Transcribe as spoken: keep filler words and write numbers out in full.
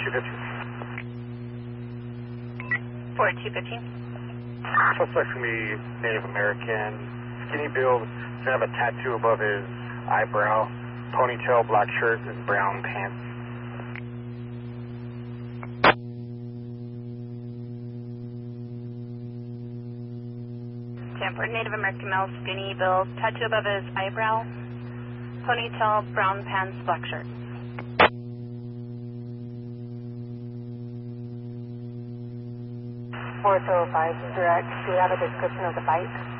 two fifteen. four two fifteen. Suspect's going to be Native American, skinny build, he's going to have a tattoo above his eyebrow, ponytail, black shirt, and brown pants. Stanford, Native American male, skinny build, tattoo above his eyebrow, ponytail, brown pants, black shirt. four two oh five, direct. Do you have a description of the bike?